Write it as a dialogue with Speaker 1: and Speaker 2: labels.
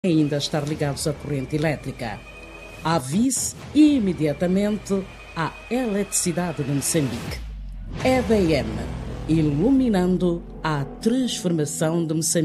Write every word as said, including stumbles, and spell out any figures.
Speaker 1: ainda estar ligados à corrente elétrica. Avise imediatamente à Eletricidade de Moçambique. E D M, iluminando a transformação de Moçambique.